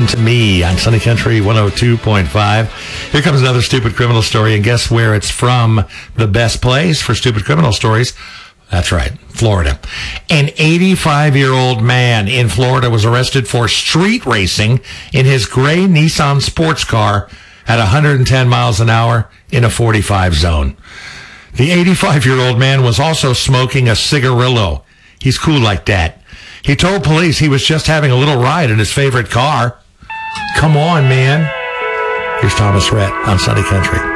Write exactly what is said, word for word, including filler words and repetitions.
Listen to Me on Sunny Country one oh two point five. Here comes another stupid criminal story, and guess where it's from? The best place for stupid criminal stories. That's right, Florida. An eighty-five-year-old man in Florida was arrested for street racing in his gray Nissan sports car at one hundred ten miles an hour in a forty-five zone. The eighty-five-year-old man was also smoking a cigarillo. He's cool like that. He told police he was just having a little ride in his favorite car. Come on, man. Here's Thomas Rhett on Sunny Country.